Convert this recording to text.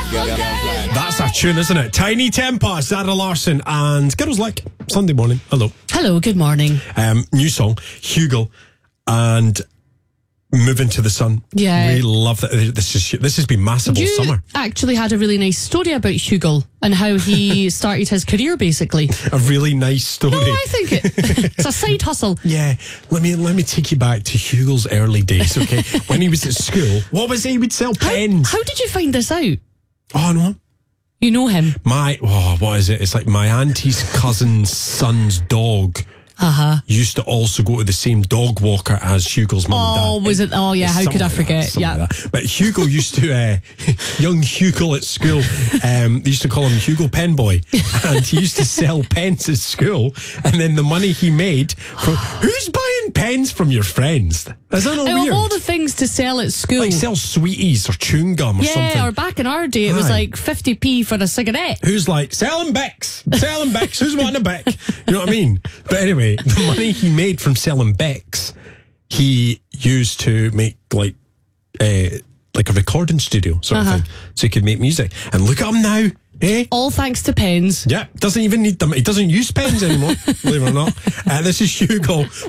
That's a tune, isn't it? Tiny Temper, Zara Larsson and Girls Like Sunday morning. Hello. Hello, good morning. New song, Hugo and Moving to the Sun. Yeah. We love that. This has been massive all summer. You actually had a really nice story about Hugo and how he started his career, basically. A really nice story. No, I think it's a side hustle. Yeah, let me take you back to Hugo's early days, okay? When he was at school, what was he? He would sell pens. How did you find this out? Oh, no. You know him? What is it? It's like my auntie's cousin's son's dog used to also go to the same dog walker as Hugo's mum and dad. Oh, was it? Oh, yeah, how could I forget? Yeah. Like that. But Hugo used to, young Hugo at school, they used to call him Hugo Pen Boy. And he used to sell pens at school. And then the money he made from, who's buying pens from your friends? Is that not weird? Of all the things to sell at school. Like sell sweeties or chewing gum or something. Yeah, or back in our day, it was like 50p for a cigarette. Who's like, selling Becks? Selling Becks? Who's wanting a Beck? You know what I mean? But anyway, the money he made from selling Becks, he used to make like a recording studio sort of thing. So he could make music. And look at him now. Eh? All thanks to pens. Yeah, doesn't even need them. He doesn't use pens anymore, believe it or not. This is Hugo